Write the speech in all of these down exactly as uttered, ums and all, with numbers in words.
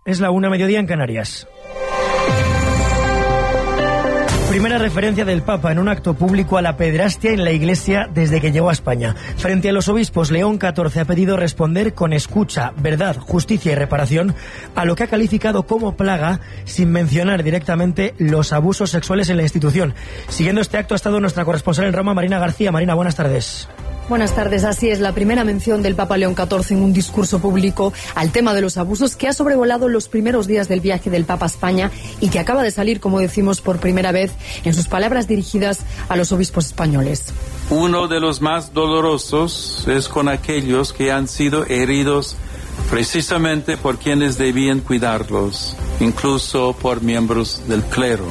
Es la una, mediodía en Canarias. Primera referencia del Papa en un acto público a la pederastia en la Iglesia desde que llegó a España. Frente a los obispos, León catorce ha pedido responder con escucha, verdad, justicia y reparación a lo que ha calificado como plaga, sin mencionar directamente los abusos sexuales en la institución. Siguiendo este acto ha estado nuestra corresponsal en Roma, Marina García. Marina, buenas tardes. Buenas tardes, así es, la primera mención del Papa León catorce en un discurso público al tema de los abusos que ha sobrevolado los primeros días del viaje del Papa a España y que acaba de salir, como decimos, por primera vez en sus palabras dirigidas a los obispos españoles. Uno de los más dolorosos es con aquellos que han sido heridos precisamente por quienes debían cuidarlos, incluso por miembros del clero.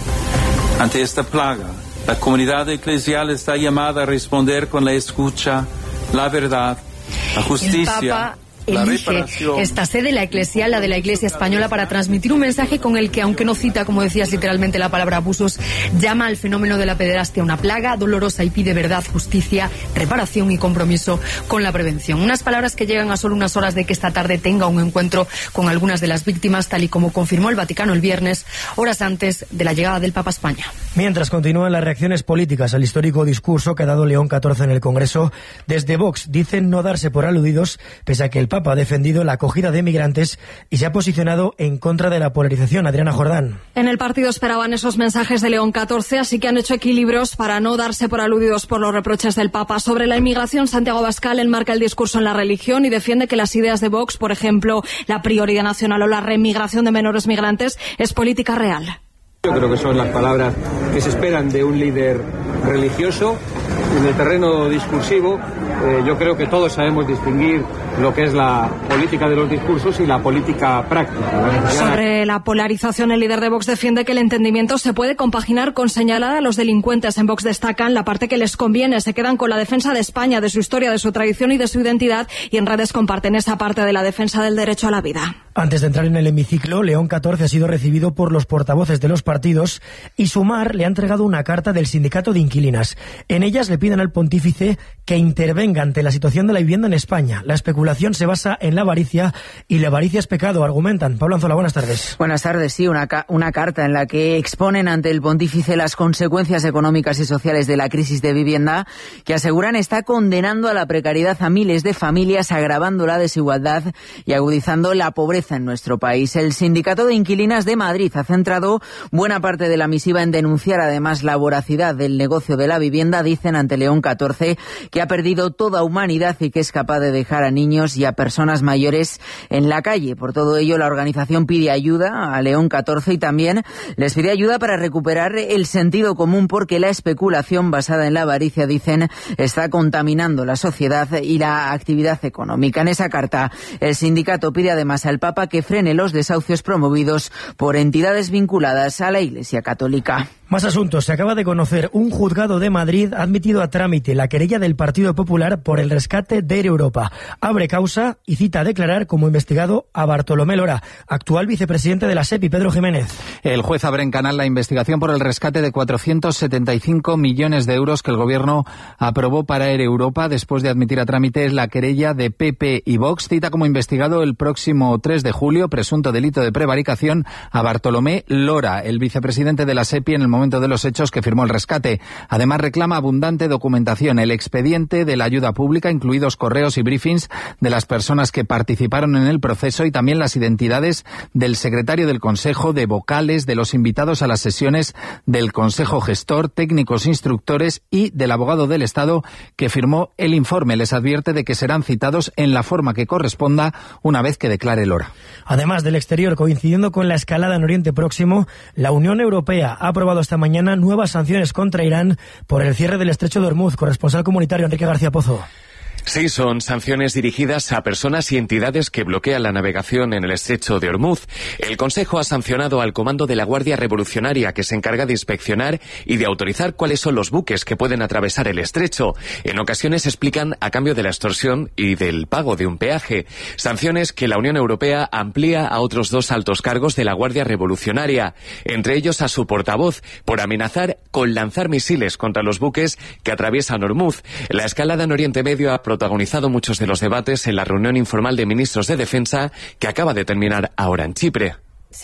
Ante esta plaga, la comunidad eclesial está llamada a responder con la escucha, la verdad, la justicia, la reparación. Esta sede, la eclesial, la de la Iglesia Española, para transmitir un mensaje con el que, aunque no cita, como decías literalmente, la palabra abusos, llama al fenómeno de la pederastia una plaga dolorosa y pide verdad, justicia, reparación y compromiso con la prevención. Unas palabras que llegan a solo unas horas de que esta tarde tenga un encuentro con algunas de las víctimas, tal y como confirmó el Vaticano el viernes, horas antes de la llegada del Papa a España. Mientras continúan las reacciones políticas al histórico discurso que ha dado León catorce en el Congreso, desde Vox dicen no darse por aludidos, pese a que el Papa ha defendido la acogida de migrantes y se ha posicionado en contra de la polarización. Adriana Jordán. En el partido esperaban esos mensajes de León catorce, así que han hecho equilibrios para no darse por aludidos por los reproches del Papa. Sobre la inmigración, Santiago Abascal enmarca el discurso en la religión y defiende que las ideas de Vox, por ejemplo, la prioridad nacional o la remigración de menores migrantes, es política real. Yo creo que son las palabras que se esperan de un líder religioso. En el terreno discursivo, eh, yo creo que todos sabemos distinguir lo que es la política de los discursos y la política práctica. Sobre la polarización, el líder de Vox defiende que el entendimiento se puede compaginar con señalar a los delincuentes. En Vox destacan la parte que les conviene, se quedan con la defensa de España, de su historia, de su tradición y de su identidad, y en redes comparten esa parte de la defensa del derecho a la vida. Antes de entrar en el hemiciclo, León catorce ha sido recibido por los portavoces de los partidos y Sumar le ha entregado una carta del sindicato de inquilinas. En ellas le piden al pontífice que intervenga ante la situación de la vivienda en España. La especulación se basa en la avaricia y la avaricia es pecado, argumentan. Pablo Anzola, buenas tardes. Buenas tardes, sí, una, ca- una carta en la que exponen ante el pontífice las consecuencias económicas y sociales de la crisis de vivienda, que aseguran está condenando a la precariedad a miles de familias, agravando la desigualdad y agudizando la pobreza en nuestro país. El Sindicato de Inquilinas de Madrid ha centrado buena parte de la misiva en denunciar además la voracidad del negocio de la vivienda. Dicen ante León catorce que ha perdido toda humanidad y que es capaz de dejar a niños y a personas mayores en la calle. Por todo ello, la organización pide ayuda a León catorce y también les pide ayuda para recuperar el sentido común, porque la especulación basada en la avaricia, dicen, está contaminando la sociedad y la actividad económica. En esa carta, el sindicato pide además al Papa que frene los desahucios promovidos por entidades vinculadas a la Iglesia Católica. Más asuntos. Se acaba de conocer, un juzgado de Madrid ha admitido a trámite la querella del Partido Popular por el rescate de Air Europa. Abre causa y cita a declarar como investigado a Bartolomé Lora, actual vicepresidente de la SEPI, Pedro Jiménez. El juez abre en canal la investigación por el rescate de cuatrocientos setenta y cinco millones de euros que el Gobierno aprobó para Air Europa después de admitir a trámite la querella de P P y Vox. Cita como investigado el próximo tres de julio, presunto delito de prevaricación, a Bartolomé Lora, el vicepresidente de la SEPI en el momento de los hechos que firmó el rescate. Además, reclama abundante documentación, el expediente de la ayuda pública, incluidos correos y briefings de las personas que participaron en el proceso, y también las identidades del secretario del Consejo, de vocales, de los invitados a las sesiones del Consejo Gestor, técnicos instructores y del abogado del Estado que firmó el informe. Les advierte de que serán citados en la forma que corresponda una vez que declare Lora. Además del exterior, coincidiendo con la escalada en Oriente Próximo, la Unión Europea ha aprobado esta mañana nuevas sanciones contra Irán por el cierre del estrecho de Hormuz. Corresponsal comunitario Enrique García Pozo. Sí, son sanciones dirigidas a personas y entidades que bloquean la navegación en el estrecho de Hormuz. El Consejo ha sancionado al Comando de la Guardia Revolucionaria, que se encarga de inspeccionar y de autorizar cuáles son los buques que pueden atravesar el estrecho. En ocasiones explican a cambio de la extorsión y del pago de un peaje. Sanciones que la Unión Europea amplía a otros dos altos cargos de la Guardia Revolucionaria, entre ellos a su portavoz, por amenazar con lanzar misiles contra los buques que atraviesan Ormuz. La escalada en Oriente Medio ha protagonizado muchos de los debates en la reunión informal de ministros de Defensa que acaba de terminar ahora en Chipre.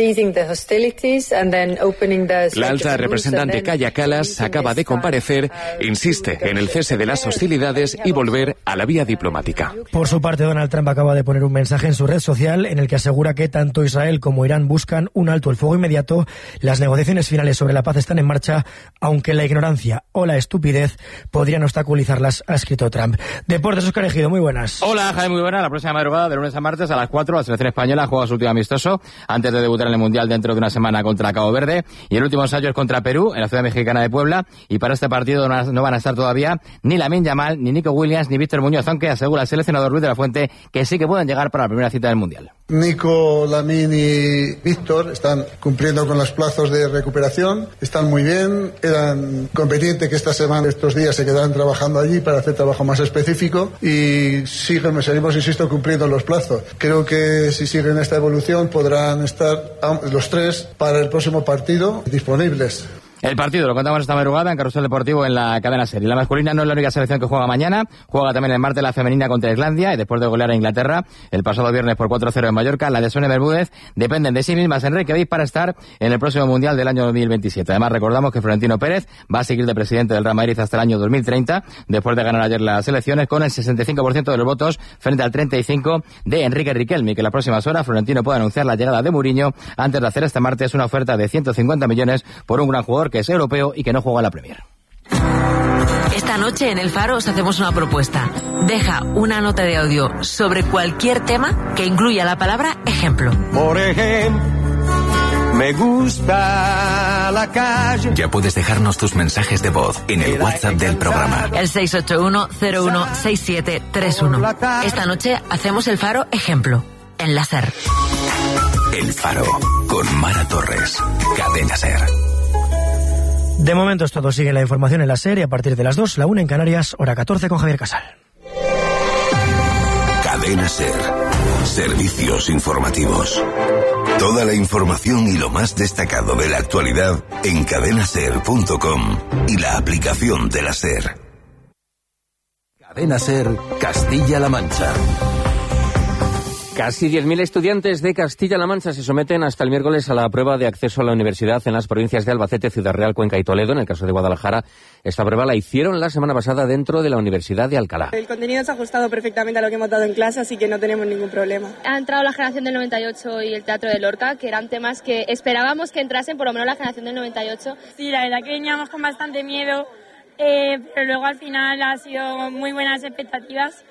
La alta representante Kaja Kallas acaba de comparecer, insiste en el cese de las hostilidades y volver a la vía diplomática. Por su parte, Donald Trump acaba de poner un mensaje en su red social en el que asegura que tanto Israel como Irán buscan un alto el fuego inmediato. Las negociaciones finales sobre la paz están en marcha, aunque la ignorancia o la estupidez podrían obstaculizarlas, ha escrito Trump. Deportes, Óscar Ejido, muy buenas. Hola, Jaime, muy buenas. La próxima madrugada, de lunes a martes a las cuatro, la selección española juega su último amistoso antes de debutar en el Mundial dentro de una semana contra Cabo Verde, y el último ensayo es contra Perú en la ciudad mexicana de Puebla, y para este partido no van a estar todavía ni Lamine Yamal, ni Nico Williams, ni Víctor Muñoz, aunque asegura el seleccionador Luis de la Fuente que sí que pueden llegar para la primera cita del Mundial. Nico, Lamine y Víctor están cumpliendo con los plazos de recuperación, están muy bien, eran conveniente que esta semana, estos días se quedaran trabajando allí para hacer trabajo más específico, y siguen, seguimos, insisto, cumpliendo los plazos. Creo que si siguen esta evolución podrán estar los tres para el próximo partido disponibles. El partido lo contamos esta madrugada en Carrusel Deportivo en la cadena SER. La masculina no es la única selección que juega mañana. Juega también el martes la femenina contra Islandia, y después de golear a Inglaterra el pasado viernes por cuatro cero en Mallorca, la de Sonia Bermúdez dependen de sí mismas en Reykjavik para estar en el próximo Mundial del año dos mil veintisiete. Además, recordamos que Florentino Pérez va a seguir de presidente del Real Madrid hasta el año dos mil treinta, después de ganar ayer las elecciones con el sesenta y cinco por ciento de los votos frente al treinta y cinco por ciento de Enrique Riquelme, que en las próximas horas Florentino puede anunciar la llegada de Mourinho antes de hacer este martes una oferta de ciento cincuenta millones por un gran jugador que es europeo y que no juega en la Premier. Esta noche en El Faro os hacemos una propuesta. Deja una nota de audio sobre cualquier tema que incluya la palabra ejemplo. Por ejemplo, me gusta la calle. Ya puedes dejarnos tus mensajes de voz en el WhatsApp del programa. El seis ocho uno cero uno seis siete tres uno. Esta noche hacemos El Faro ejemplo en la SER. El Faro con Mara Torres. Cadena SER. De momento es todo. Sigue la información en la SER y a partir de las dos, la una en Canarias, hora catorce con Javier Casal. Cadena SER. Servicios informativos. Toda la información y lo más destacado de la actualidad en cadena ser punto com y la aplicación de la SER. Cadena SER, Castilla-La Mancha. Casi diez mil estudiantes de Castilla-La Mancha se someten hasta el miércoles a la prueba de acceso a la universidad en las provincias de Albacete, Ciudad Real, Cuenca y Toledo. En el caso de Guadalajara, esta prueba la hicieron la semana pasada dentro de la Universidad de Alcalá. El contenido se ha ajustado perfectamente a lo que hemos dado en clase, así que no tenemos ningún problema. Ha entrado la generación del noventa y ocho y el Teatro de Lorca, que eran temas que esperábamos que entrasen por lo menos la generación del noventa y ocho. Sí, la verdad que veníamos con bastante miedo, eh, pero luego al final ha sido muy buenas expectativas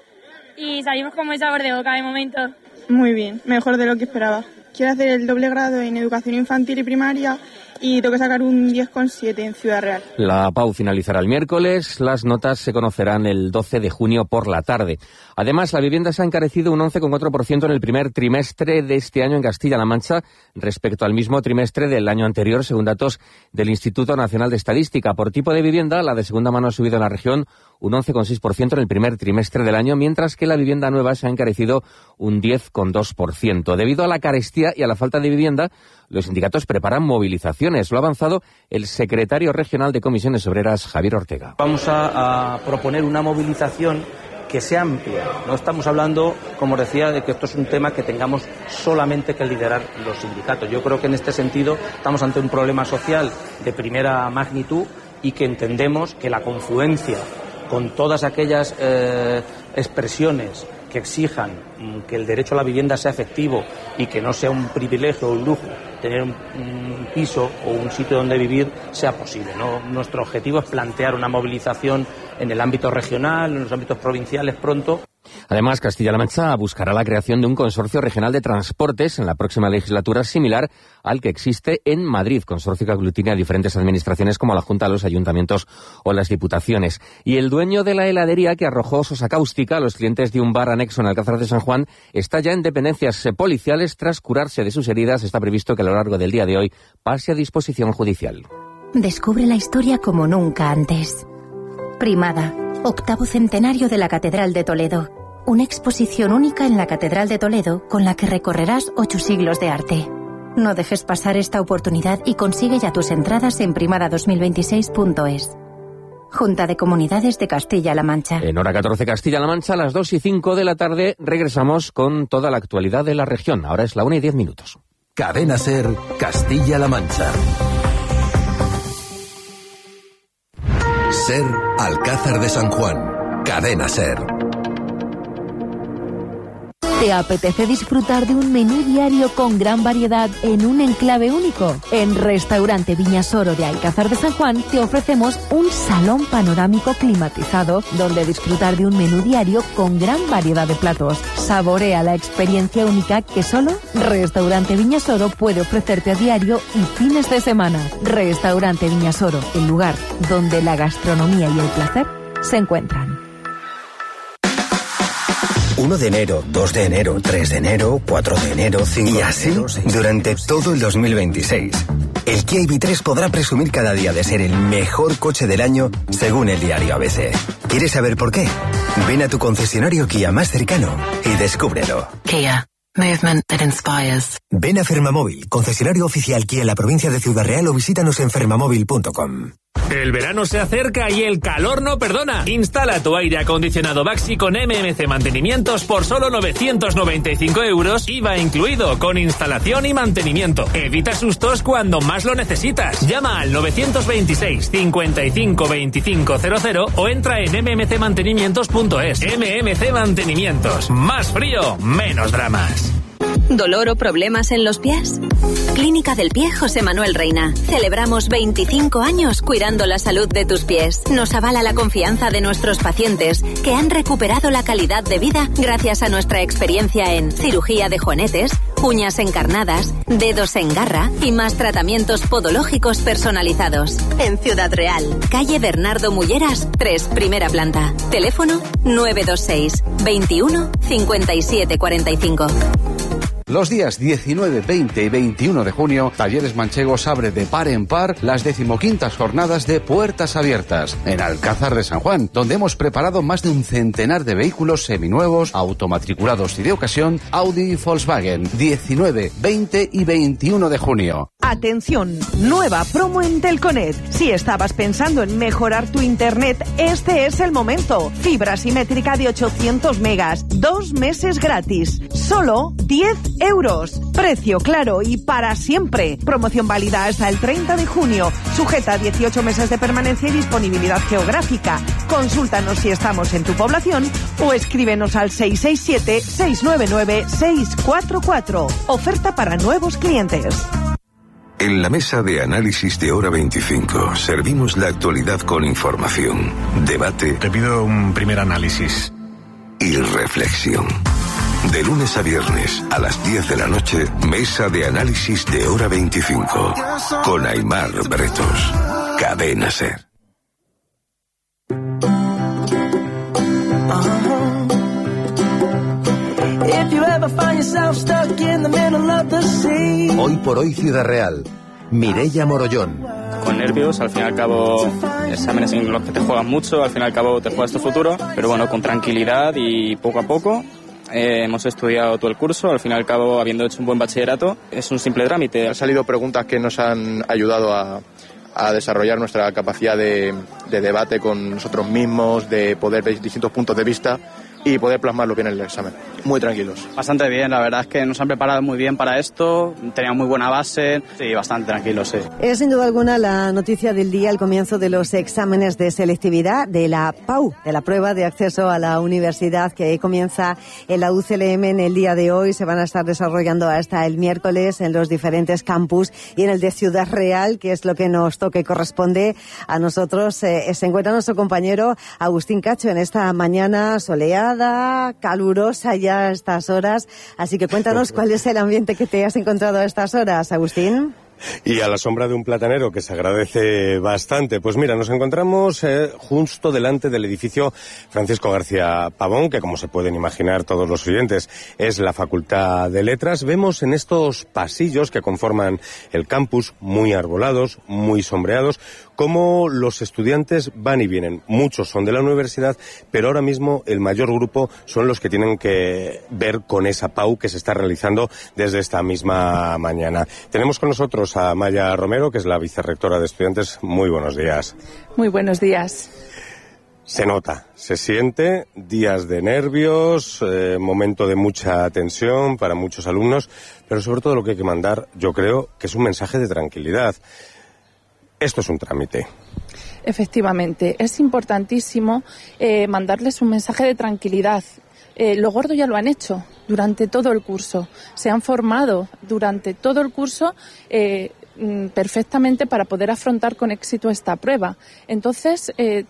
y salimos con buen sabor de boca de momento. Muy bien, mejor de lo que esperaba. Quiero hacer el doble grado en educación infantil y primaria y tengo que sacar un diez coma siete en Ciudad Real. La P A U finalizará el miércoles, las notas se conocerán el doce de junio por la tarde. Además, la vivienda se ha encarecido un once coma cuatro por ciento en el primer trimestre de este año en Castilla-La Mancha respecto al mismo trimestre del año anterior, según datos del Instituto Nacional de Estadística. Por tipo de vivienda, la de segunda mano ha subido en la región un once coma seis por ciento en el primer trimestre del año, mientras que la vivienda nueva se ha encarecido un diez coma dos por ciento. Debido a la carestía y a la falta de vivienda, los sindicatos preparan movilizaciones. Lo ha avanzado el secretario regional de Comisiones Obreras, Javier Ortega. Vamos a, a proponer una movilización que sea amplia. No estamos hablando, como decía, de que esto es un tema que tengamos solamente que liderar los sindicatos. Yo creo que en este sentido estamos ante un problema social de primera magnitud y que entendemos que la confluencia con todas aquellas eh, expresiones que exijan que el derecho a la vivienda sea efectivo y que no sea un privilegio o un lujo tener un, un piso o un sitio donde vivir, sea posible, ¿no? Nuestro objetivo es plantear una movilización en el ámbito regional, en los ámbitos provinciales pronto. Además, Castilla-La Mancha buscará la creación de un consorcio regional de transportes en la próxima legislatura similar al que existe en Madrid, consorcio que aglutina a diferentes administraciones como la Junta, los ayuntamientos o las diputaciones. Y el dueño de la heladería que arrojó sosa cáustica a los clientes de un bar anexo en Alcázar de San Juan está ya en dependencias policiales tras curarse de sus heridas. Está previsto que a lo largo del día de hoy pase a disposición judicial. Descubre la historia como nunca antes. Primada, octavo centenario de la Catedral de Toledo. Una exposición única en la Catedral de Toledo con la que recorrerás ocho siglos de arte. No dejes pasar esta oportunidad y consigue ya tus entradas en primada dos mil veintiséis punto es. Junta de Comunidades de Castilla-La Mancha. En hora catorce Castilla-La Mancha, a las dos y cinco de la tarde, regresamos con toda la actualidad de la región. Ahora es la una y diez minutos. Cadena SER, Castilla-La Mancha. SER, Alcázar de San Juan. Cadena SER. ¿Te apetece disfrutar de un menú diario con gran variedad en un enclave único? En Restaurante Viñasoro de Alcázar de San Juan te ofrecemos un salón panorámico climatizado donde disfrutar de un menú diario con gran variedad de platos. Saborea la experiencia única que solo Restaurante Viñasoro puede ofrecerte a diario y fines de semana. Restaurante Viñasoro, el lugar donde la gastronomía y el placer se encuentran. uno de enero, dos de enero, tres de enero, cuatro de enero, cinco y así durante todo el dos mil veintiséis. El Kia I V tres podrá presumir cada día de ser el mejor coche del año según el diario A B C. ¿Quieres saber por qué? Ven a tu concesionario Kia más cercano y descúbrelo. Kia. Movement that inspires. Ven a Fermamóvil, concesionario oficial Kia en la provincia de Ciudad Real, o visítanos en fermamóvil punto com. El verano se acerca y el calor no perdona. Instala tu aire acondicionado Baxi con M M C Mantenimientos por solo novecientos noventa y cinco euros, I V A incluido, con instalación y mantenimiento. Evita sustos cuando más lo necesitas. Llama al novecientos veintiséis, cincuenta y cinco, veinticinco cero cero o entra en eme eme ce mantenimientos punto es. M M C Mantenimientos. Más frío, menos dramas. ¿Dolor o problemas en los pies? Clínica del Pie José Manuel Reina. Celebramos veinticinco años cuidando la salud de tus pies. Nos avala la confianza de nuestros pacientes, que han recuperado la calidad de vida gracias a nuestra experiencia en cirugía de juanetes, uñas encarnadas, dedos en garra y más tratamientos podológicos personalizados. En Ciudad Real, calle Bernardo Mulleras, tres, primera planta. Teléfono nueve dos seis, veintiuno, cincuenta y siete cuarenta y cinco. Los días diecinueve, veinte y veintiuno de junio, Talleres Manchegos abre de par en par las decimoquintas jornadas de Puertas Abiertas en Alcázar de San Juan, donde hemos preparado más de un centenar de vehículos seminuevos, automatriculados y de ocasión, Audi y Volkswagen. diecinueve, veinte y veintiuno de junio. Atención, nueva promo en Telconet. Si estabas pensando en mejorar tu internet, este es el momento. Fibra simétrica de ochocientos megas, dos meses gratis, solo diez euros. Precio claro y para siempre. Promoción válida hasta el treinta de junio. Sujeta a dieciocho meses de permanencia y disponibilidad geográfica. Consúltanos si estamos en tu población o escríbenos al seis seis siete, seis nueve nueve, seis cuatro cuatro. Oferta para nuevos clientes. En la mesa de análisis de Hora veinticinco servimos la actualidad con información, debate. Te pido un primer análisis. Y reflexión. De lunes a viernes a las diez de la noche, mesa de análisis de Hora veinticinco. Con Aimar Bretos. Cadena SER. Hoy por hoy Ciudad Real. Mireia Morollón. Con nervios, al fin y al cabo, exámenes en los que te juegan mucho, al fin y al cabo te juegas tu futuro, pero bueno, con tranquilidad y poco a poco. Eh, hemos estudiado todo el curso, al fin y al cabo, habiendo hecho un buen bachillerato, es un simple trámite. Han salido preguntas que nos han ayudado a, a desarrollar nuestra capacidad de, de debate con nosotros mismos, de poder ver distintos puntos de vista y poder plasmarlo bien en el examen. Muy tranquilos. Bastante bien, la verdad es que nos han preparado muy bien para esto, teníamos muy buena base, sí, bastante tranquilos, sí. Es sin duda alguna la noticia del día, el comienzo de los exámenes de selectividad de la P A U, de la prueba de acceso a la universidad, que comienza en la U C L M en el día de hoy. Se van a estar desarrollando hasta el miércoles en los diferentes campus y en el de Ciudad Real, que es lo que nos toca y corresponde a nosotros. Eh, se encuentra nuestro compañero Agustín Cacho en esta mañana soleada, calurosa ya a estas horas, así que cuéntanos cuál es el ambiente que te has encontrado a estas horas, Agustín. Y a la sombra de un platanero que se agradece bastante. Pues mira, nos encontramos eh, justo delante del edificio Francisco García Pavón, que como se pueden imaginar todos los oyentes, es la Facultad de Letras. Vemos en estos pasillos que conforman el campus, muy arbolados, muy sombreados, cómo los estudiantes van y vienen. Muchos son de la universidad, pero ahora mismo el mayor grupo son los que tienen que ver con esa PAU que se está realizando desde esta misma mañana. Tenemos con nosotros a Maya Romero, que es la vicerrectora de estudiantes. Muy buenos días. Muy buenos días. Se nota, se siente, días de nervios, eh, momento de mucha tensión para muchos alumnos, pero sobre todo lo que hay que mandar, yo creo, que es un mensaje de tranquilidad. Esto es un trámite. Efectivamente, es importantísimo eh, mandarles un mensaje de tranquilidad. Eh, lo gordo ya lo han hecho durante todo el curso, se han formado durante todo el curso eh, perfectamente para poder afrontar con éxito esta prueba. Entonces, eh,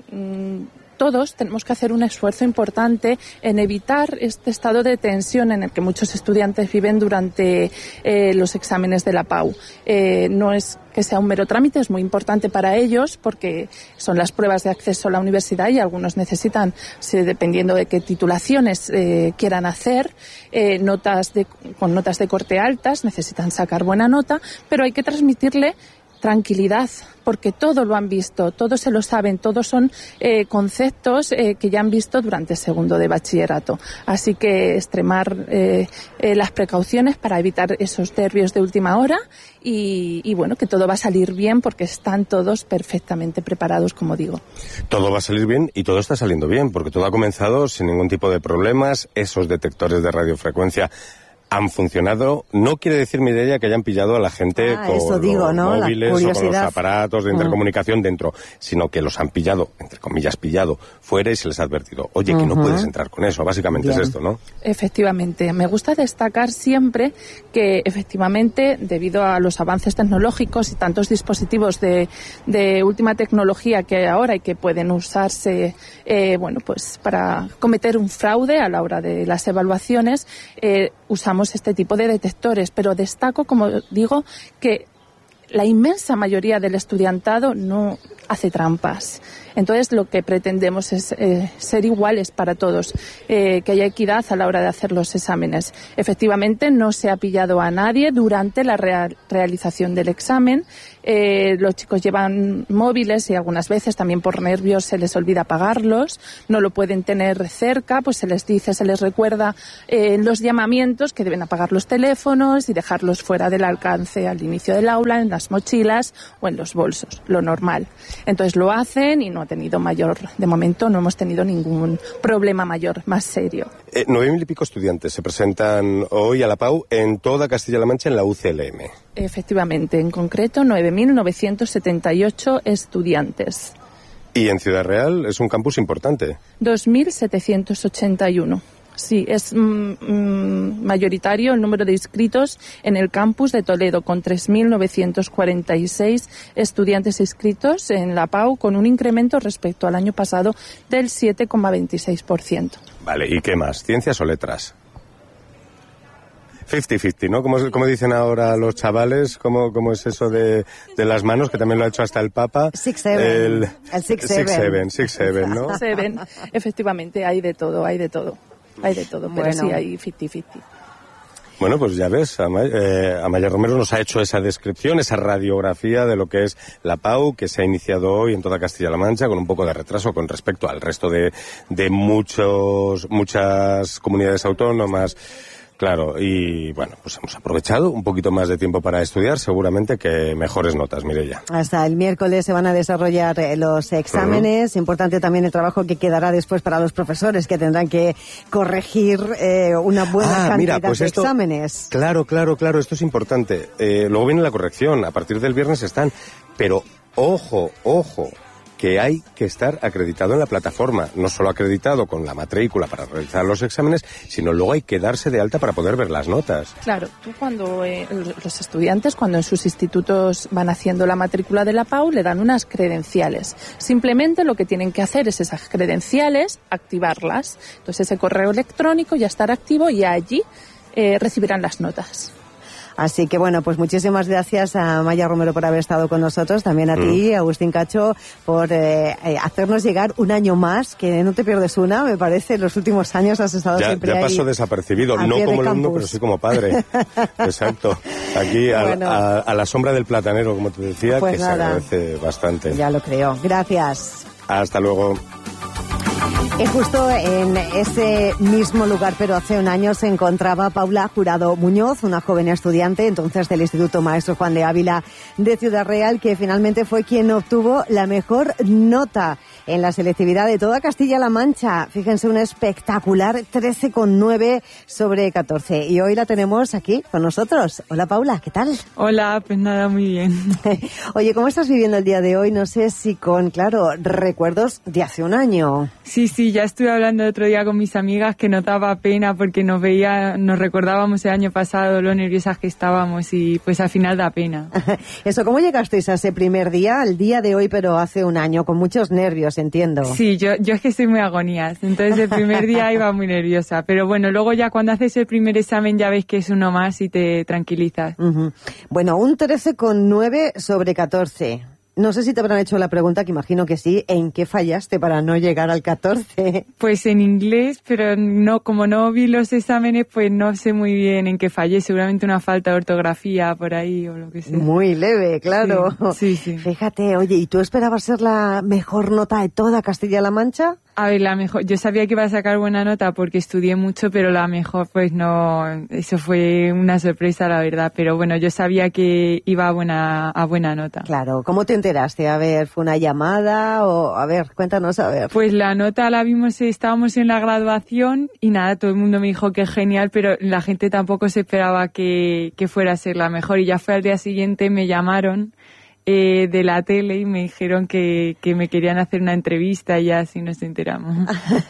todos tenemos que hacer un esfuerzo importante en evitar este estado de tensión en el que muchos estudiantes viven durante eh, los exámenes de la PAU. Eh, no es que sea un mero trámite, es muy importante para ellos porque son las pruebas de acceso a la universidad y algunos necesitan, dependiendo de qué titulaciones eh, quieran hacer, eh, notas de, con notas de corte altas, necesitan sacar buena nota, pero hay que transmitirle tranquilidad, porque todo lo han visto, todos se lo saben, todos son eh, conceptos eh, que ya han visto durante segundo de bachillerato. Así que extremar eh, eh, las precauciones para evitar esos nervios de última hora y, y bueno, que todo va a salir bien porque están todos perfectamente preparados, como digo. Todo va a salir bien y todo está saliendo bien, porque todo ha comenzado sin ningún tipo de problemas. Esos detectores de radiofrecuencia han funcionado. No quiere decir, Mireia, que hayan pillado a la gente ah, con digo, los ¿no? móviles o con los aparatos de intercomunicación uh-huh. dentro, sino que los han pillado, entre comillas, pillado, fuera y se les ha advertido, oye, uh-huh. que no puedes entrar con eso. Básicamente Bien. es esto, ¿no? Efectivamente. Me gusta destacar siempre que, efectivamente, debido a los avances tecnológicos y tantos dispositivos de, de última tecnología que hay ahora y que pueden usarse, eh, bueno, pues para cometer un fraude a la hora de las evaluaciones, eh, usamos este tipo de detectores, pero destaco, como digo, que la inmensa mayoría del estudiantado no hace trampas. Entonces, lo que pretendemos es eh, ser iguales para todos, eh, que haya equidad a la hora de hacer los exámenes. Efectivamente, no se ha pillado a nadie durante la real, realización del examen. Eh, los chicos llevan móviles y algunas veces también por nervios se les olvida apagarlos, no lo pueden tener cerca, pues se les dice, se les recuerda eh, en los llamamientos que deben apagar los teléfonos y dejarlos fuera del alcance al inicio del aula, en las mochilas o en los bolsos, lo normal. Entonces lo hacen y no ha tenido mayor, de momento no hemos tenido ningún problema mayor, más serio. Eh, Nueve mil y pico estudiantes se presentan hoy a la PAU en toda Castilla-La Mancha en la U C L M. Efectivamente, en concreto nueve mil novecientos setenta y ocho estudiantes. Y en Ciudad Real es un campus importante. dos mil setecientos ochenta y uno. Sí, es mm, mayoritario el número de inscritos en el campus de Toledo, con tres mil novecientos cuarenta y seis estudiantes inscritos en la PAU, con un incremento respecto al año pasado del siete coma veintiséis por ciento. Vale, ¿y qué más? ¿Ciencias o letras? cincuenta cincuenta, ¿no? Como, como dicen ahora los chavales, ¿cómo, cómo es eso de, de las manos, que también lo ha hecho hasta el Papa? Six, seven. El, el six, seven. Six, seven, six, seven, ¿no? Seven. Efectivamente, hay de todo, hay de todo. Hay de todo, pero bueno, sí hay cincuenta cincuenta. Bueno, pues ya ves, Amaya, eh, Amaya Romero nos ha hecho esa descripción, esa radiografía de lo que es la PAU, que se ha iniciado hoy en toda Castilla-La Mancha, con un poco de retraso con respecto al resto de, de muchos, muchas comunidades autónomas. Claro, y bueno, pues hemos aprovechado un poquito más de tiempo para estudiar, seguramente que mejores notas, Mireia. Hasta el miércoles se van a desarrollar eh, los exámenes. Uh-huh. Importante también el trabajo que quedará después para los profesores, que tendrán que corregir eh, una buena ah, cantidad mira, pues de esto, exámenes. Claro, claro, claro, esto es importante. Eh, luego viene la corrección, a partir del viernes están, pero ojo, ojo, que hay que estar acreditado en la plataforma, no solo acreditado con la matrícula para realizar los exámenes, sino luego hay que darse de alta para poder ver las notas. Claro, tú cuando eh, los estudiantes, cuando en sus institutos van haciendo la matrícula de la PAU, le dan unas credenciales. Simplemente lo que tienen que hacer es esas credenciales, activarlas. Entonces ese correo electrónico ya estará activo y allí eh, recibirán las notas. Así que bueno, pues muchísimas gracias a Maya Romero por haber estado con nosotros, también a mm. ti, Agustín Cacho, por eh, hacernos llegar un año más, que no te pierdes una, me parece, en los últimos años has estado ya, siempre ya ahí. Ya paso desapercibido, no como alumno, pero sí como padre. Exacto. Aquí a, bueno. a, a la sombra del platanero, como te decía, pues que nada. Se agradece bastante. Ya lo creo. Gracias. Hasta luego. Y justo en ese mismo lugar, pero hace un año, se encontraba Paula Jurado Muñoz, una joven estudiante entonces del Instituto Maestro Juan de Ávila de Ciudad Real, que finalmente fue quien obtuvo la mejor nota en la selectividad de toda Castilla-La Mancha. Fíjense, un espectacular trece coma nueve sobre catorce. Y hoy la tenemos aquí con nosotros. Hola, Paula, ¿qué tal? Hola, pues nada, muy bien. Oye, ¿cómo estás viviendo el día de hoy? No sé si con, claro, recuerdos de hace un año. Sí, sí, ya estuve hablando el otro día con mis amigas que nos daba pena porque nos veía, nos recordábamos el año pasado lo nerviosas que estábamos y pues al final da pena. Eso, ¿cómo llegasteis a ese primer día, al día de hoy, pero hace un año, con muchos nervios, entiendo? Sí, yo, yo es que soy muy agonías, entonces el primer día iba muy nerviosa, pero bueno, luego ya cuando haces el primer examen ya ves que es uno más y te tranquilizas. Uh-huh. Bueno, un trece coma nueve sobre catorce. No sé si te habrán hecho la pregunta, que imagino que sí. ¿En qué fallaste para no llegar al catorce? Pues en inglés, pero no, como no vi los exámenes, pues no sé muy bien en qué fallé. Seguramente una falta de ortografía por ahí o lo que sea. Muy leve, claro. Sí, sí, sí. Fíjate, oye, ¿y tú esperabas ser la mejor nota de toda Castilla-La Mancha? A ver, la mejor, yo sabía que iba a sacar buena nota porque estudié mucho, pero la mejor pues no, eso fue una sorpresa la verdad, pero bueno, yo sabía que iba a buena, a buena nota. Claro, ¿cómo te enteraste? A ver, ¿fue una llamada o, a ver, cuéntanos a ver? Pues la nota la vimos, estábamos en la graduación y nada, todo el mundo me dijo que genial, pero la gente tampoco se esperaba que, que fuera a ser la mejor y ya fue al día siguiente, me llamaron Eh, de la tele y me dijeron que, que me querían hacer una entrevista y ya así nos enteramos.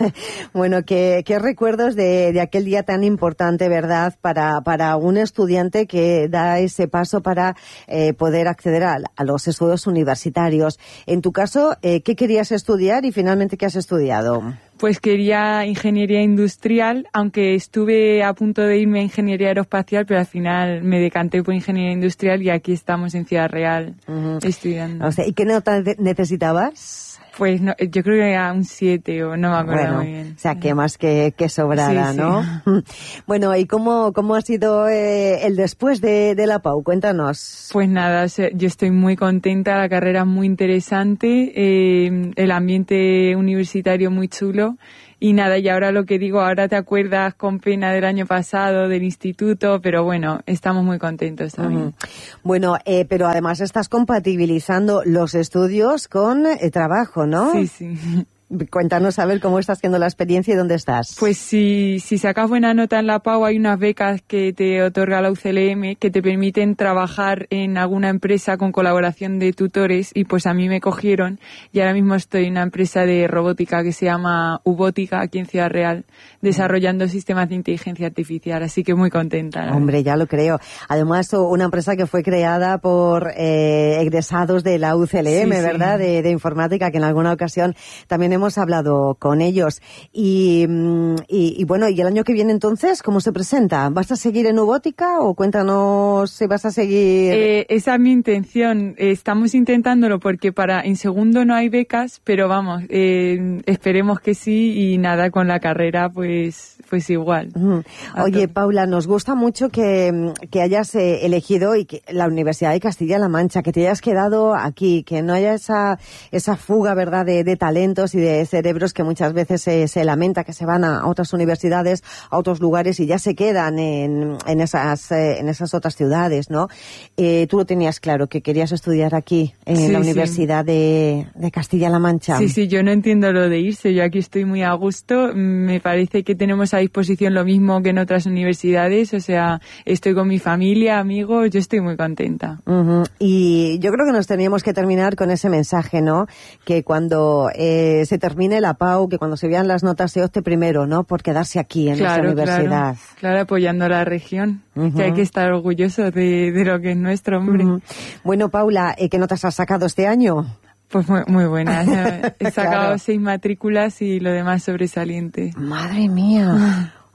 Bueno, ¿qué, qué recuerdos de, de aquel día tan importante, verdad, para, para un estudiante que da ese paso para eh, poder acceder a, a los estudios universitarios? En tu caso, eh, ¿qué querías estudiar y finalmente qué has estudiado? Pues quería ingeniería industrial, aunque estuve a punto de irme a ingeniería aeroespacial, pero al final me decanté por ingeniería industrial y aquí estamos en Ciudad Real uh-huh. estudiando. O sea, ¿y qué nota necesitabas? Pues no, yo creo que era un siete o no me acuerdo bueno, muy bien. O sea, que más que, que sobrada, sí, ¿no? Sí. Bueno, ¿y cómo, cómo ha sido eh, el después de, de la Pau? Cuéntanos. Pues nada, o sea, yo estoy muy contenta, la carrera es muy interesante, eh, el ambiente universitario muy chulo. Y nada, y ahora lo que digo, ahora te acuerdas con pena del año pasado, del instituto, pero bueno, estamos muy contentos también. Uh-huh. Bueno, eh, pero además estás compatibilizando los estudios con el trabajo, ¿no? Sí, sí. Cuéntanos a ver cómo estás haciendo la experiencia y dónde estás. Pues si, si sacas buena nota en la Pau, hay unas becas que te otorga la U C L M que te permiten trabajar en alguna empresa con colaboración de tutores y pues a mí me cogieron y ahora mismo estoy en una empresa de robótica que se llama Ubótica aquí en Ciudad Real desarrollando sistemas de inteligencia artificial, así que muy contenta. ¿No? Hombre, ya lo creo. Además, una empresa que fue creada por eh, egresados de la U C L M, sí, ¿verdad? Sí. De, de informática, que en alguna ocasión también hemos hemos hablado con ellos. Y, y, y bueno, ¿y el año que viene entonces cómo se presenta? ¿Vas a seguir en Ubótica o cuéntanos si vas a seguir? Eh, esa es mi intención. Estamos intentándolo porque para en segundo no hay becas, pero vamos, eh, esperemos que sí y nada, con la carrera pues pues igual. Uh-huh. Oye, Paula, nos gusta mucho que, que hayas eh, elegido y que la Universidad de Castilla-La Mancha, que te hayas quedado aquí, que no haya esa esa fuga, ¿verdad?, de, de talentos y de cerebros que muchas veces se, se lamenta que se van a otras universidades, a otros lugares y ya se quedan en, en esas eh, en esas otras ciudades, ¿no? Eh, tú lo tenías claro, que querías estudiar aquí, en sí, la Universidad sí. de, de Castilla-La Mancha. Sí, sí, yo no entiendo lo de irse, yo aquí estoy muy a gusto, me parece que tenemos a disposición lo mismo que en otras universidades, o sea, estoy con mi familia, amigos, yo estoy muy contenta. Uh-huh. Y yo creo que nos teníamos que terminar con ese mensaje, ¿no? Que cuando eh, se termine la Pau, que cuando se vean las notas se opte primero, ¿no? Por quedarse aquí en claro, nuestra universidad. Claro, claro, apoyando a la región, uh-huh. que hay que estar orgulloso de, de lo que es nuestro, hombre. Uh-huh. Bueno, Paula, ¿qué notas has sacado este año? Pues muy, muy buenas. He sacado claro. seis matrículas y lo demás sobresaliente. Madre mía.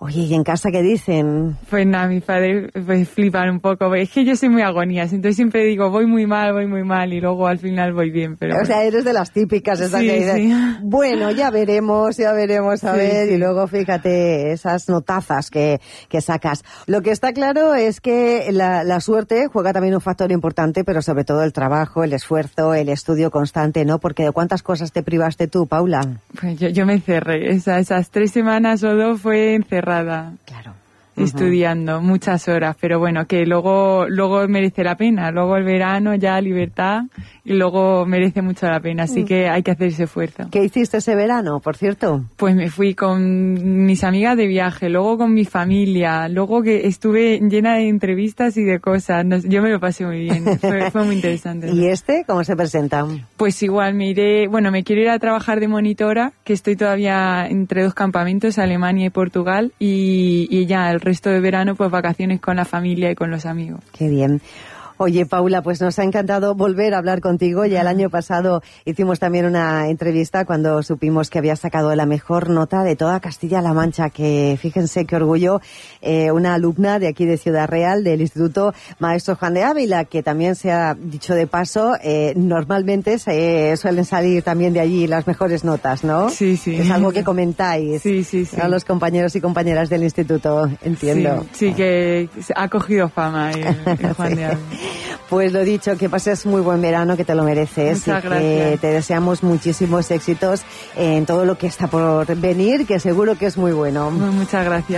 Oye, ¿y en casa qué dicen? Pues nada, mis padres pues flipan un poco. Es que yo soy muy agonías, entonces siempre digo, voy muy mal, voy muy mal, y luego al final voy bien. Pero o bueno. sea, eres de las típicas, esas Sí, que dicen, sí. bueno, ya veremos, ya veremos, a Sí, ver, sí. y luego fíjate esas notazas que, que sacas. Lo que está claro es que la, la suerte juega también un factor importante, pero sobre todo el trabajo, el esfuerzo, el estudio constante, ¿no? Porque ¿de cuántas cosas te privaste tú, Paula? Pues yo, yo me encerré, Esa, esas tres semanas o dos fue encerrada. Claro. Estudiando muchas horas, pero bueno, que luego luego merece la pena, luego el verano ya libertad y luego merece mucho la pena, así que hay que hacer ese esfuerzo. ¿Qué hiciste ese verano, por cierto? Pues me fui con mis amigas de viaje, luego con mi familia, luego que estuve llena de entrevistas y de cosas, no sé, yo me lo pasé muy bien, fue, fue muy interesante. ¿Y este cómo se presenta? Pues igual me iré, bueno, me quiero ir a trabajar de monitora, que estoy todavía entre dos campamentos, Alemania y Portugal, y, y ya el resto de verano pues vacaciones con la familia y con los amigos. Qué bien. Oye, Paula, pues nos ha encantado volver a hablar contigo. Ya el año pasado hicimos también una entrevista cuando supimos que habías sacado la mejor nota de toda Castilla-La Mancha, que fíjense qué orgullo, eh, una alumna de aquí de Ciudad Real, del Instituto Maestro Juan de Ávila, que también se ha dicho de paso, eh, normalmente se suelen salir también de allí las mejores notas, ¿no? Sí, sí. Es algo que comentáis sí, sí, sí. a los compañeros y compañeras del instituto, entiendo. Sí, sí que ha cogido fama el, el Juan Sí. de Ávila. Pues lo dicho, que pases muy buen verano, que te lo mereces. Muchas y gracias. Que te deseamos muchísimos éxitos en todo lo que está por venir, que seguro que es muy bueno. Muchas gracias.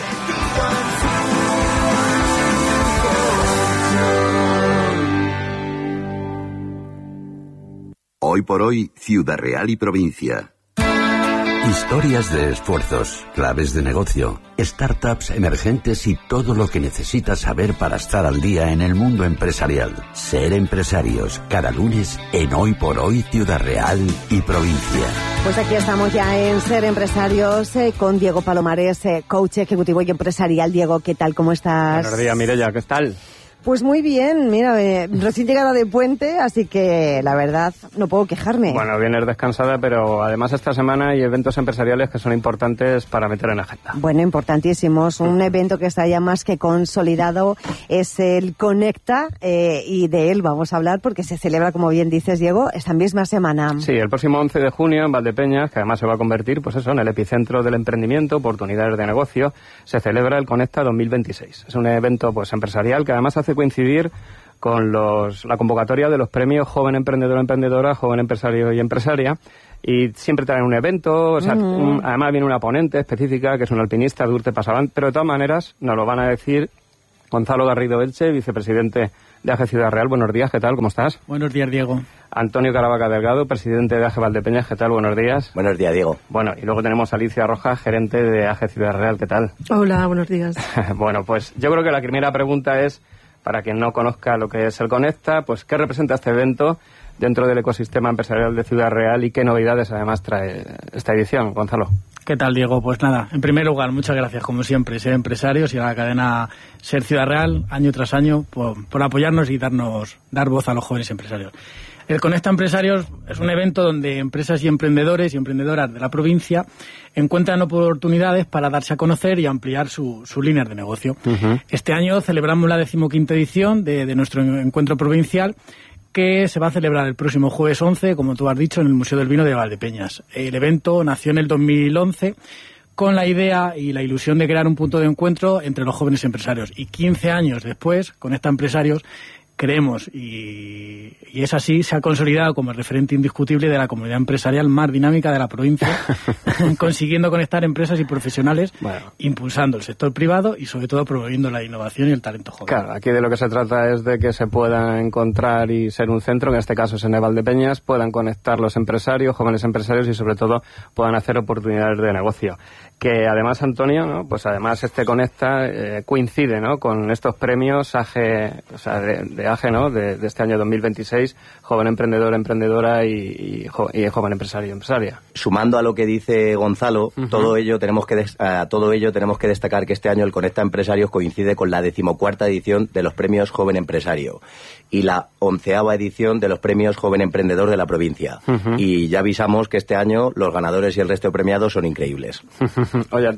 Hoy por hoy, Ciudad Real y provincia. Historias de esfuerzos, claves de negocio, startups emergentes y todo lo que necesitas saber para estar al día en el mundo empresarial. Ser empresarios, cada lunes en Hoy por Hoy, Ciudad Real y provincia. Pues aquí estamos ya en Ser Empresarios eh, con Diego Palomares, eh, coach ejecutivo y empresarial. Diego, ¿qué tal? ¿Cómo estás? Buenos días, Mireia, ¿qué tal? Pues muy bien, mira, eh, recién llegada de puente, así que la verdad no puedo quejarme. Bueno, vienes descansada, pero además esta semana hay eventos empresariales que son importantes para meter en agenda. Bueno, importantísimos. Un evento que está ya más que consolidado es el Conecta eh, y de él vamos a hablar porque se celebra, como bien dices, Diego, esta misma semana. Sí, el próximo once de junio en Valdepeñas, que además se va a convertir, pues eso, en el epicentro del emprendimiento, oportunidades de negocio, se celebra el Conecta dos mil veintiséis. Es un evento pues empresarial que además hace coincidir con los, la convocatoria de los premios Joven Emprendedor Emprendedora, Joven Empresario y Empresaria, y siempre traen un evento, o sea, uh-huh. un, además viene una ponente específica que es un alpinista de Urte Pasavant, pero de todas maneras nos lo van a decir Gonzalo Garrido Elche, vicepresidente de A G E Ciudad Real. Buenos días, ¿qué tal? ¿Cómo estás? Buenos días, Diego. Antonio Caravaca Delgado, presidente de A G E Valdepeñas, ¿qué tal? Buenos días. Buenos días, Diego. Bueno, y luego tenemos a Alicia Rojas, gerente de A G E Ciudad Real, ¿qué tal? Hola, buenos días. Bueno, pues yo creo que la primera pregunta es, para quien no conozca lo que es el Conecta, pues ¿qué representa este evento dentro del ecosistema empresarial de Ciudad Real y qué novedades además trae esta edición? Gonzalo. ¿Qué tal, Diego? Pues nada, en primer lugar, muchas gracias, como siempre, Ser Empresarios y a la cadena Ser Ciudad Real, año tras año, por, por apoyarnos y darnos dar voz a los jóvenes empresarios. El Conecta Empresarios es un evento donde empresas y emprendedores y emprendedoras de la provincia encuentran oportunidades para darse a conocer y ampliar su, sus líneas de negocio. Uh-huh. Este año celebramos la decimoquinta edición de, de nuestro encuentro provincial, que se va a celebrar el próximo jueves once, como tú has dicho, en el Museo del Vino de Valdepeñas. El evento nació en el dos mil once con la idea y la ilusión de crear un punto de encuentro entre los jóvenes empresarios. Y quince años después, Conecta Empresarios, creemos, y, y es así, se ha consolidado como el referente indiscutible de la comunidad empresarial más dinámica de la provincia, consiguiendo conectar empresas y profesionales, bueno, impulsando el sector privado y sobre todo promoviendo la innovación y el talento joven. Claro, aquí de lo que se trata es de que se puedan encontrar y ser un centro, que en este caso es en el Valdepeñas, puedan conectar los empresarios, jóvenes empresarios y sobre todo puedan hacer oportunidades de negocio. Que además, Antonio, ¿no? Pues además este Conecta eh, coincide, ¿no?, con estos premios A G E, o sea, de, de A G E, ¿no?, de, de este año dos mil veintiséis, Joven Emprendedor, Emprendedora y, y, jo, y Joven Empresario, Empresaria. Sumando a lo que dice Gonzalo, uh-huh. todo ello tenemos que des, a todo ello tenemos que destacar que este año el Conecta Empresarios coincide con la decimocuarta edición de los premios Joven Empresario y la onceava edición de los premios Joven Emprendedor de la provincia. Uh-huh. Y ya avisamos que este año los ganadores y el resto de premiados son increíbles. Oye, Antonio,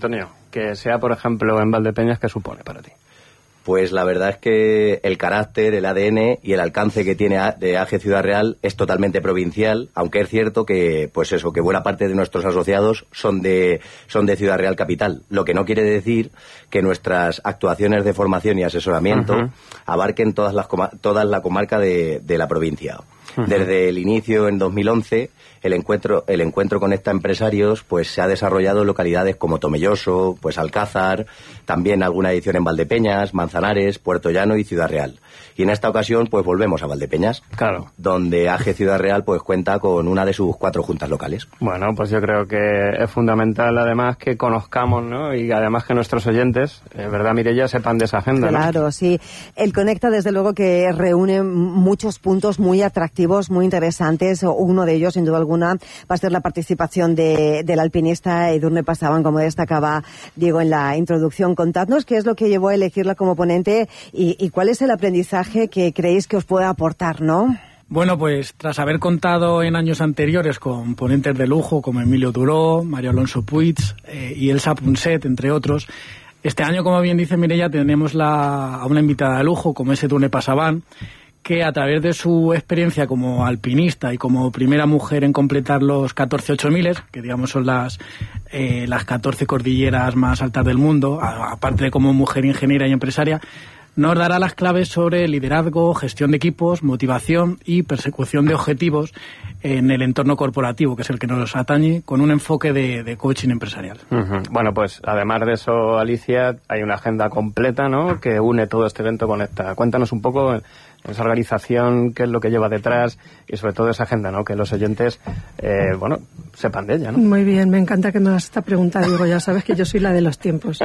que sea, por ejemplo, en Valdepeñas, ¿qué supone para ti? Pues la verdad es que el carácter, el A D N y el alcance que tiene de A G Ciudad Real es totalmente provincial, aunque es cierto que, pues eso, que buena parte de nuestros asociados son de, son de Ciudad Real capital, lo que no quiere decir que nuestras actuaciones de formación y asesoramiento uh-huh. abarquen todas las toda la comarca de, de la provincia. Uh-huh. Desde el inicio en dos mil once, el encuentro el encuentro Conecta Empresarios pues se ha desarrollado en localidades como Tomelloso, pues Alcázar, también alguna edición en Valdepeñas, Manzanares, Puerto Llano y Ciudad Real. Y en esta ocasión pues volvemos a Valdepeñas, claro, donde A G Ciudad Real pues cuenta con una de sus cuatro juntas locales. Bueno, pues yo creo que es fundamental además que conozcamos, ¿no? Y además que nuestros oyentes, eh, ¿verdad, Mireia?, sepan de esa agenda, ¿no? Claro, sí. El Conecta desde luego que reúne muchos puntos muy atractivos, muy interesantes. Uno de ellos, sin duda alguna, va a ser la participación de, del alpinista Edurne Pasaban, como destacaba Diego en la introducción. Contadnos qué es lo que llevó a elegirla como ponente y, y cuál es el aprendizaje que creéis que os puede aportar, ¿no? Bueno, pues tras haber contado en años anteriores con ponentes de lujo como Emilio Duró, Mario Alonso Puig eh, y Elsa Punset, entre otros, este año, como bien dice Mireia, tenemos la, a una invitada de lujo como es Edurne Pasaban, que a través de su experiencia como alpinista y como primera mujer en completar los catorce ocho miles, que digamos son las eh, las catorce cordilleras más altas del mundo, a, aparte de como mujer ingeniera y empresaria, nos dará las claves sobre liderazgo, gestión de equipos, motivación y persecución de objetivos en el entorno corporativo, que es el que nos atañe, con un enfoque de, de coaching empresarial. Uh-huh. Bueno, pues además de eso, Alicia, hay una agenda completa, ¿no?, que une todo este evento con esta. Cuéntanos un poco esa organización, qué es lo que lleva detrás y sobre todo esa agenda, ¿no?, que los oyentes, eh, bueno, sepan de ella, ¿no? Muy bien, me encanta que me hagas esta pregunta, Diego, ya sabes que yo soy la de los tiempos.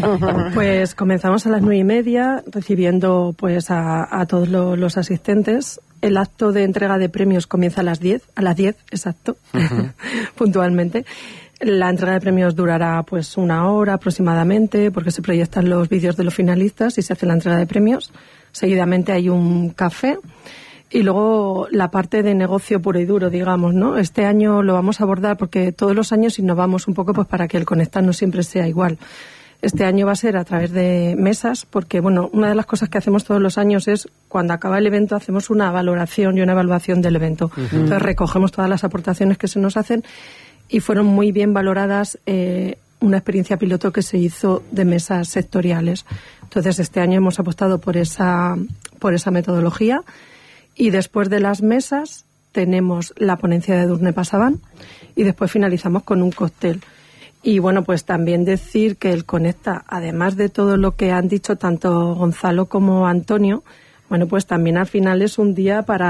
Pues comenzamos a las nueve y media, recibiendo pues a, a todos lo, los asistentes. El acto de entrega de premios comienza a las diez, a las diez, exacto, uh-huh. puntualmente. La entrega de premios durará pues una hora aproximadamente, porque se proyectan los vídeos de los finalistas y se hace la entrega de premios. Seguidamente hay un café y luego la parte de negocio puro y duro, digamos, ¿no? Este año lo vamos a abordar porque todos los años innovamos un poco pues para que el Conectar no siempre sea igual. Este año va a ser a través de mesas, porque, bueno, una de las cosas que hacemos todos los años es, cuando acaba el evento, hacemos una valoración y una evaluación del evento. Uh-huh. Entonces, recogemos todas las aportaciones que se nos hacen y fueron muy bien valoradas eh, una experiencia piloto que se hizo de mesas sectoriales. Entonces, este año hemos apostado por esa, por esa metodología y después de las mesas tenemos la ponencia de Edurne Pasaban y después finalizamos con un cóctel. Y bueno, pues también decir que el Conecta, además de todo lo que han dicho tanto Gonzalo como Antonio, bueno, pues también al final es un día para